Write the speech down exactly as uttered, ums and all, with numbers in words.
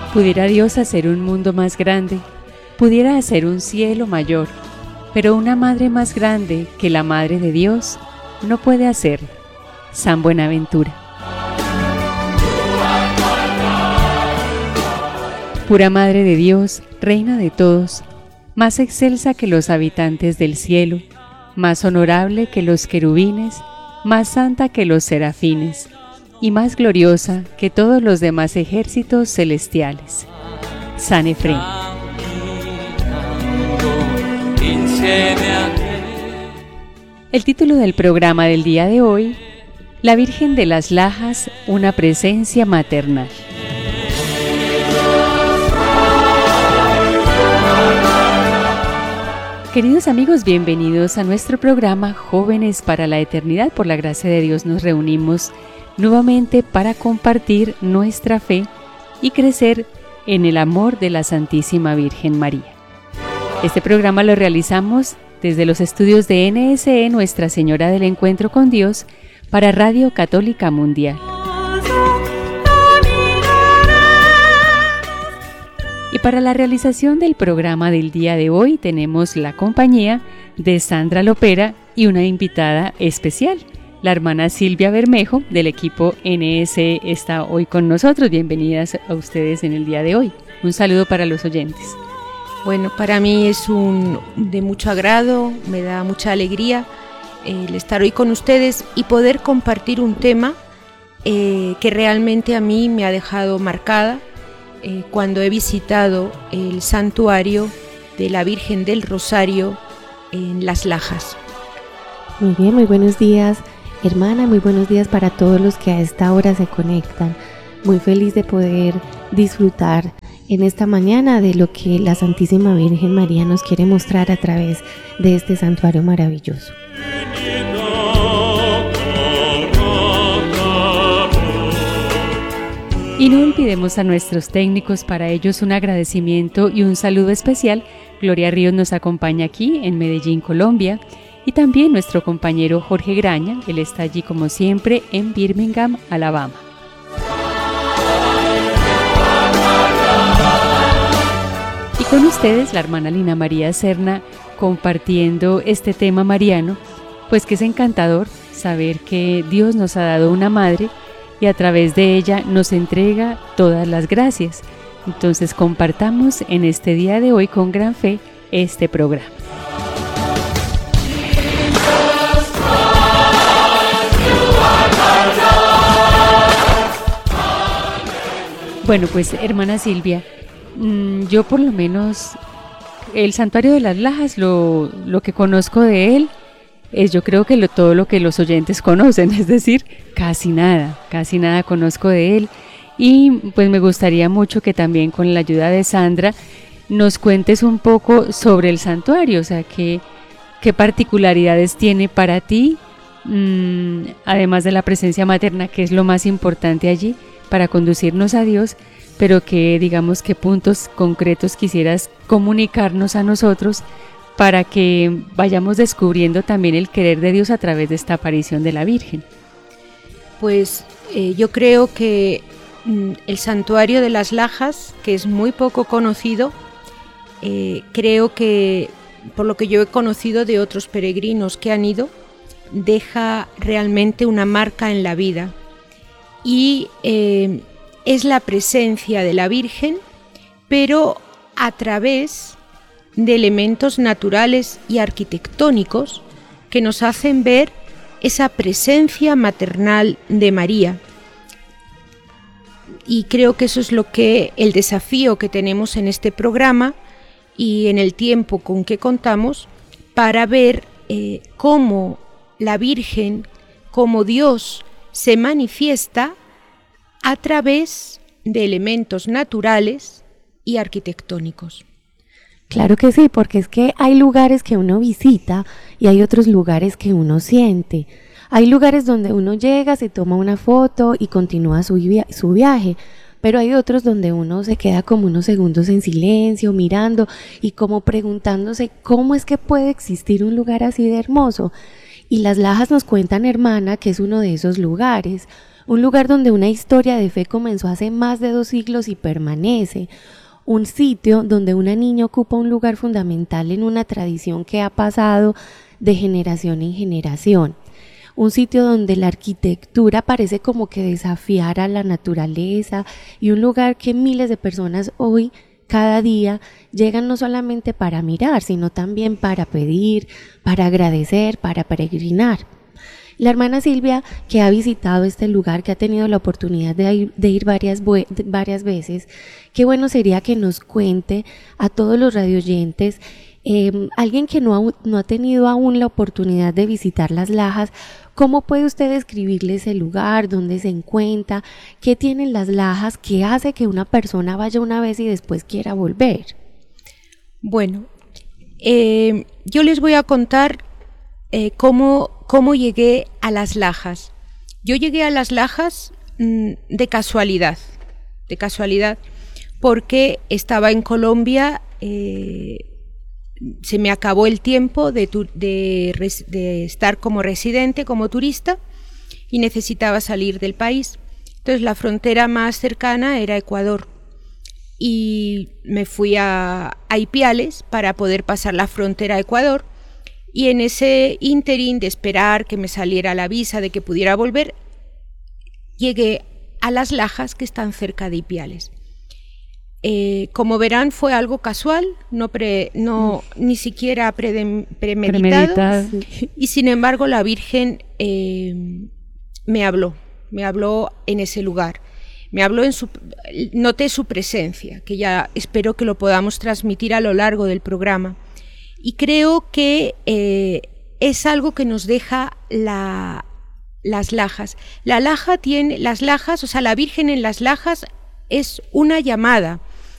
Pudiera Dios hacer un mundo más grande, pudiera hacer un cielo mayor, pero una madre más grande que la Madre de Dios no puede hacerlo. San Buenaventura. Pura Madre de Dios, Reina de todos, más excelsa que los habitantes del cielo, más honorable que los querubines, más santa que los serafines, y más gloriosa que todos los demás ejércitos celestiales. San Efrén. El título del programa del día de hoy: La Virgen de las Lajas, una presencia maternal. Queridos amigos, bienvenidos a nuestro programa Jóvenes para la Eternidad. Por la gracia de Dios nos reunimos nuevamente para compartir nuestra fe y crecer en el amor de la Santísima Virgen María. Este programa lo realizamos desde los estudios de N S E Nuestra Señora del Encuentro con Dios para Radio Católica Mundial. Y para la realización del programa del día de hoy tenemos la compañía de Sandra Lopera y una invitada especial. La hermana Silvia Bermejo del equipo N S E está hoy con nosotros. Bienvenidas a ustedes en el día de hoy. Un saludo para los oyentes. Bueno, para mí es un de mucho agrado, me da mucha alegría eh, el estar hoy con ustedes y poder compartir un tema eh, que realmente a mí me ha dejado marcada eh, cuando he visitado el santuario de la Virgen del Rosario en Las Lajas. Muy bien, muy buenos días, hermana, muy buenos días para todos los que a esta hora se conectan. Muy feliz de poder disfrutar en esta mañana de lo que la Santísima Virgen María nos quiere mostrar a través de este santuario maravilloso. Y no olvidemos a nuestros técnicos, para ellos un agradecimiento y un saludo especial. Gloria Ríos nos acompaña aquí en Medellín, Colombia. Y también nuestro compañero Jorge Graña, él está allí como siempre en Birmingham, Alabama. Y con ustedes la hermana Lina María Serna compartiendo este tema mariano, pues que es encantador saber que Dios nos ha dado una madre y a través de ella nos entrega todas las gracias. Entonces compartamos en este día de hoy con gran fe este programa. Bueno, pues hermana Silvia, yo por lo menos el santuario de las Lajas, lo, lo que conozco de él es yo creo que lo, todo lo que los oyentes conocen, es decir, casi nada, casi nada conozco de él. Y pues me gustaría mucho que también con la ayuda de Sandra nos cuentes un poco sobre el santuario, o sea, qué, qué particularidades tiene para ti, mmm, además de la presencia materna, que es lo más importante allí para conducirnos a Dios, pero que digamos qué puntos concretos quisieras comunicarnos a nosotros para que vayamos descubriendo también el querer de Dios a través de esta aparición de la Virgen. Pues eh, yo creo que mm, el santuario de las Lajas, que es muy poco conocido, eh, creo que por lo que yo he conocido de otros peregrinos que han ido, deja realmente una marca en la vida. Y eh, es la presencia de la Virgen, pero a través de elementos naturales y arquitectónicos que nos hacen ver esa presencia maternal de María. Y creo que eso es lo que el desafío que tenemos en este programa y en el tiempo con que contamos para ver eh, cómo la Virgen, cómo Dios se manifiesta a través de elementos naturales y arquitectónicos. Claro que sí, porque es que hay lugares que uno visita y hay otros lugares que uno siente. Hay lugares donde uno llega, se toma una foto y continúa su, via- su viaje, pero hay otros donde uno se queda como unos segundos en silencio, mirando y como preguntándose cómo es que puede existir un lugar así de hermoso. Y las Lajas nos cuentan, hermana, que es uno de esos lugares, un lugar donde una historia de fe comenzó hace más de dos siglos y permanece, un sitio donde una niña ocupa un lugar fundamental en una tradición que ha pasado de generación en generación, un sitio donde la arquitectura parece como que desafiara la naturaleza y un lugar que miles de personas hoy, cada día, llegan no solamente para mirar, sino también para pedir, para agradecer, para peregrinar. La hermana Silvia, que ha visitado este lugar, que ha tenido la oportunidad de ir, de ir varias, varias veces, qué bueno sería que nos cuente a todos los radioyentes, eh, alguien que no ha, no ha tenido aún la oportunidad de visitar Las Lajas, ¿cómo puede usted describirle ese lugar, dónde se encuentra, qué tienen Las Lajas, qué hace que una persona vaya una vez y después quiera volver? Bueno, eh, yo les voy a contar eh, cómo... ¿Cómo llegué a Las Lajas? Yo llegué a Las Lajas mmm, de casualidad, de casualidad, porque estaba en Colombia, eh, se me acabó el tiempo de, tu, de, de estar como residente, como turista, y necesitaba salir del país. Entonces la frontera más cercana era Ecuador, y me fui a, a Ipiales para poder pasar la frontera a Ecuador. Y en ese ínterin de esperar que me saliera la visa, de que pudiera volver, llegué a Las Lajas, que están cerca de Ipiales. Eh, como verán, fue algo casual, no, pre, no ni siquiera pre, premeditado, premeditado. Y sin embargo la Virgen eh, me habló, me habló en ese lugar. Me habló en su, noté su presencia, que ya espero que lo podamos transmitir a lo largo del programa. Y creo que eh, es algo que nos deja la, Las Lajas. La Laja tiene, Las Lajas, o sea, la Virgen en Las Lajas es una llamada.